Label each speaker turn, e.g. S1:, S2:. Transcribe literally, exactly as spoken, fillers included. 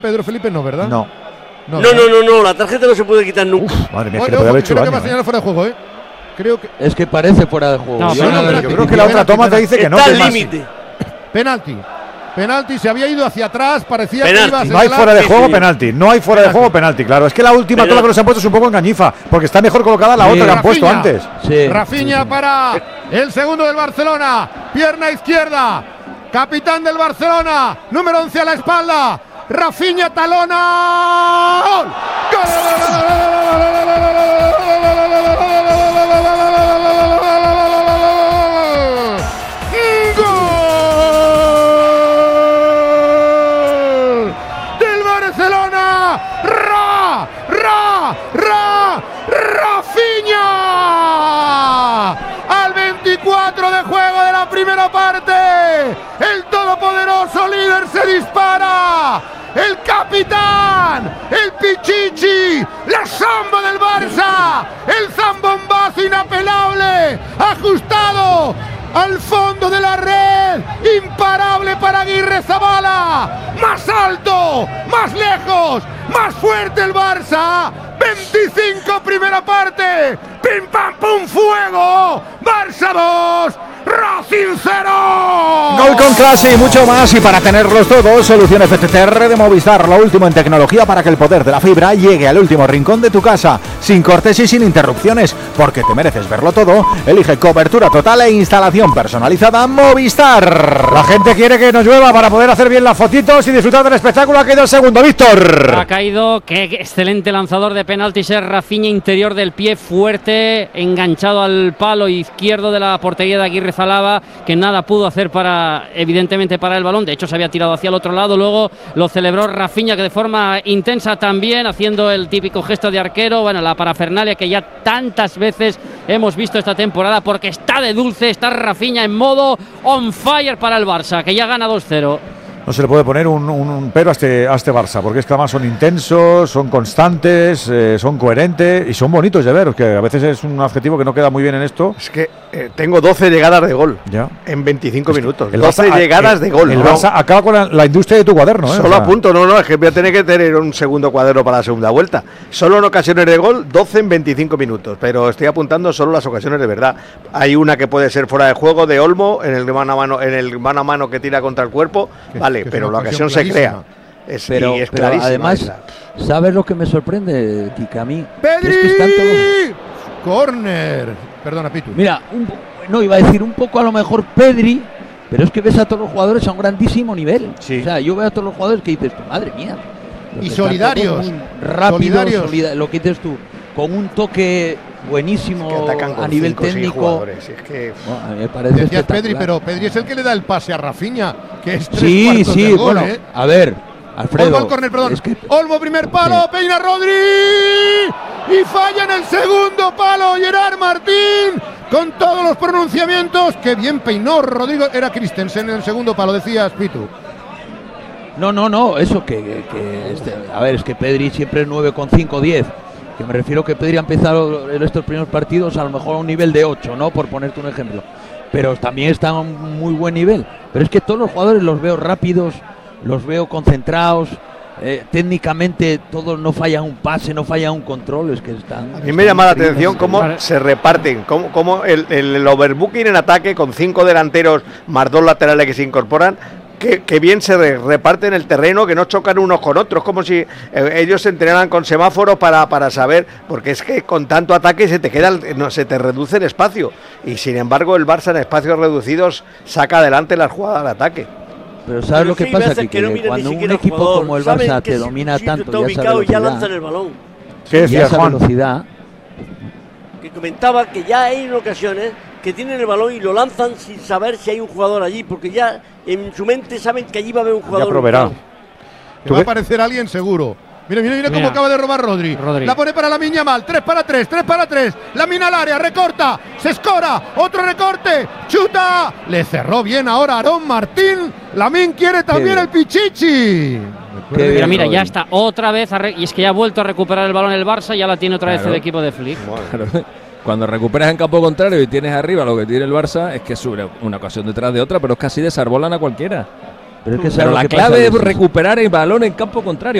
S1: Pedro Felipe no, ¿verdad?
S2: No.
S3: No, no, no, no, no, la tarjeta no se puede quitar nunca.
S2: Uf, madre mía,
S1: Oye,
S2: que le puede haber hecho
S1: creo
S2: daño.
S1: que va a señalar fuera de juego, ¿eh? Creo que.
S4: Es que parece fuera de juego.
S1: No,
S4: yo,
S1: no,
S4: no,
S1: no,
S4: yo
S2: Yo
S1: penalti,
S2: creo que la otra toma te dice que no.
S3: Está
S2: que
S3: al
S2: más.
S3: límite.
S1: Penalti. Penalti, se había ido hacia atrás, parecía
S3: Penalti.
S1: que iba a
S2: No hay
S1: señalar.
S2: fuera de
S3: Sí,
S2: juego,
S3: sí.
S2: penalti. No hay fuera de
S1: Penalti.
S2: juego, penalti. Claro, es que la última
S3: Penalti.
S2: toma que nos han puesto es un poco engañifa, porque está mejor colocada la
S4: Sí.
S2: otra que han puesto
S1: Rafinha.
S2: antes.
S4: Sí,
S1: Rafinha
S4: sí, sí.
S1: para el segundo del Barcelona. Pierna izquierda. Capitán del Barcelona. Número once a la espalda. Rafinha talona. ¡Gol! ¡Gol! ¡Del Barcelona! ¡Ra! ¡Ra! ¡Ra! ¡Rafinha! Al veinticuatro de juego de la primera parte. El todopoderoso líder se dispara. El capitán, el Pichichi, la samba del Barça, el zambombazo inapelable, ajustado al fondo de la red, imparable para Aguirrezabala, más alto, más lejos, más fuerte el Barça, veinticinco primera parte, pim pam pum fuego, Barça dos, Racing cero.
S2: Gol con clase y mucho más, y para tenerlos todos, Solución F T T R de Movistar, lo último en tecnología para que el poder de la fibra llegue al último rincón de tu casa, sin cortes y sin interrupciones, porque te mereces verlo todo. Elige cobertura total e instalación personalizada Movistar. La gente quiere que nos llueva para poder hacer bien las fotitos y disfrutar del espectáculo. Ha caído el segundo, Víctor.
S5: Ha caído, qué excelente lanzador de penaltis, es Rafinha, interior del pie fuerte, enganchado al palo izquierdo de la portería de Aguirrezabala, que nada pudo hacer para, evidentemente, para el balón. De hecho, se había tirado hacia el otro lado. Luego lo celebró Rafinha, que de forma intensa también, haciendo el típico gesto de arquero. Bueno, la parafernalia que ya tantas veces hemos visto esta temporada, porque está de dulce, está Rafinha en modo on fire para el Barça, que ya gana dos cero.
S2: No se le puede poner un, un, un pero a este, a este Barça, porque es que además son intensos, son constantes, eh, son coherentes y son bonitos de ver, que a veces es un adjetivo que no queda muy bien en esto.
S6: Es que eh, tengo doce llegadas de gol
S2: Ya.
S6: en veinticinco minutos.
S2: El
S6: doce
S2: Barça-
S6: llegadas
S2: el-
S6: de gol.
S2: El
S6: ¿no?
S2: Barça acaba con la, la industria de tu cuaderno, ¿eh?
S6: Solo
S2: O sea,
S6: a punto, no, no, es que voy a tener que tener un segundo cuaderno para la segunda vuelta. Solo en ocasiones de gol, doce en veinticinco minutos, pero estoy apuntando solo las ocasiones de verdad. Hay una que puede ser fuera de juego de Olmo, en el mano a mano, en el mano a mano que tira contra el cuerpo,
S1: Que-
S6: vale,
S1: que es
S6: pero
S1: una
S6: la ocasión
S1: ocasión
S6: se crea.
S1: clarísima.
S6: Es,
S4: Pero,
S6: y es
S4: pero
S6: clarísima
S4: además,
S6: esa.
S4: ¿sabes lo que me sorprende, Kika? A mí.
S1: Pedri.
S4: Es que están todos-
S1: Corner. Perdona, Pitu.
S4: Mira, un po- no iba a decir un poco a lo mejor Pedri, pero es que ves a todos los jugadores a un grandísimo nivel.
S2: Sí.
S4: O sea, yo veo a todos los jugadores que dices, madre mía.
S1: Y
S4: están
S1: solidarios.
S4: todos muy rápidos,
S1: Solidarios.
S4: solida- lo que dices tú, con un toque buenísimo
S6: Que atacan con
S4: a nivel
S6: cinco o seis
S4: técnico.
S6: jugadores, es que
S4: Bueno, a mí me parece
S1: Decías Pedri,
S4: espectacular.
S1: pero Pedri es el que le da el pase a Rafinha, que es tres
S4: Sí,
S1: cuartos
S4: sí,
S1: del gol,
S4: bueno,
S1: ¿eh?
S4: a ver, Alfredo.
S1: Olmo al córner, perdón.
S4: es que-
S1: Olmo, primer palo, peina Rodri. Y falla en el segundo palo Gerard Martín. Con todos los pronunciamientos. Qué bien peinó Rodrigo. Era Christensen en el segundo palo, decías, Pitu.
S4: No, no, no, eso que, que- que este, a ver, es que Pedri siempre es nueve coma cinco, diez. Que me refiero que Pedri ha empezado en estos primeros partidos a lo mejor a un nivel de ocho, ¿no? Por ponerte un ejemplo. Pero también está a un muy buen nivel. Pero es que todos los jugadores los veo rápidos, los veo concentrados. eh, técnicamente todos no fallan un pase, no fallan un control. Es que están.
S6: a mí me llama la atención cómo
S5: Vale.
S6: se reparten, cómo, cómo el, el, el overbooking en ataque con cinco delanteros más dos laterales que se incorporan. Que, que bien se re- reparten el terreno, que no chocan unos con otros, como si eh, ellos se entrenaran con semáforos para, para saber, porque es que con tanto ataque se te queda, el- no, se te reduce el espacio, y sin embargo el Barça en espacios reducidos saca adelante las jugadas de ataque.
S4: Pero ¿sabes
S3: Pero
S4: lo que
S3: sí,
S4: pasa?
S3: veces
S4: Que,
S3: que no
S4: que
S3: miran ni
S4: cuando un
S3: siquiera al
S4: equipo
S3: jugador,
S4: como el
S3: saben
S4: Barça
S3: que
S4: te
S3: si
S4: domina
S3: un sitio
S4: tanto
S3: está
S4: y a esa
S3: ubicado y ya
S4: velocidad,
S3: lanzan el balón.
S2: ¿Qué
S4: y a
S2: decía
S4: esa
S2: Juan?
S4: velocidad,
S3: Que comentaba que ya hay en ocasiones que tienen el balón y lo lanzan sin saber si hay un jugador allí, porque ya en su mente saben que allí va a haber un jugador.
S2: Ya proveerá.
S1: Que
S2: ¿Tú
S1: va a
S2: qué?
S1: aparecer alguien seguro. Mira, mira, mira cómo
S5: Mira.
S1: acaba de robar Rodri.
S5: Rodri.
S1: La pone para la Yamal. tres para tres, tres para tres. La mina al área, recorta, se escora. Otro recorte, chuta. Le cerró bien ahora Aarón Martín. Lamin quiere también
S4: bien.
S1: el Pichichi.
S4: Qué
S5: Mira,
S4: bien,
S5: mira, ya
S4: Rodri.
S5: está otra vez, a re- y es que ya ha vuelto a recuperar el balón el Barça, ya la tiene otra vez
S7: Claro.
S5: el equipo de Flick.
S7: Claro. Cuando recuperas en campo contrario y tienes arriba lo que tiene el Barça, es que sube una ocasión detrás de otra, pero es que así desarbolan a cualquiera.
S4: Pero es que
S7: Pero la clave es recuperar el balón en campo contrario.